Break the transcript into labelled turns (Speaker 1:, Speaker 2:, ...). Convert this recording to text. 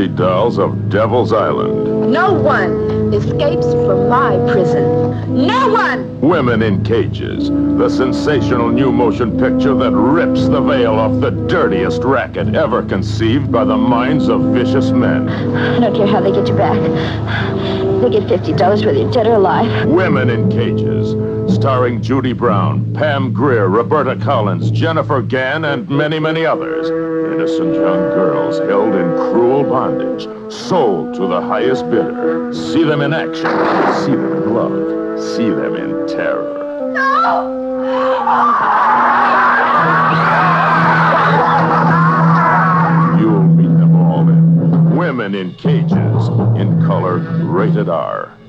Speaker 1: Barbie dolls of Devil's Island.
Speaker 2: No one escapes from my prison. No one!
Speaker 1: Women in Cages, the sensational new motion picture that rips the veil off the dirtiest racket ever conceived by the minds of vicious men.
Speaker 2: I don't care how they get you back. They get $50 whether you're dead or alive.
Speaker 1: Women in Cages, starring Judy Brown, Pam Grier, Roberta Collins, Jennifer Gann, and many, many others. Innocent young girls held in cruel bondage, sold to the highest bidder. See them in action. See them in love. See them in terror.
Speaker 2: No!
Speaker 1: You'll meet them all in Women in Cages, in color, rated R.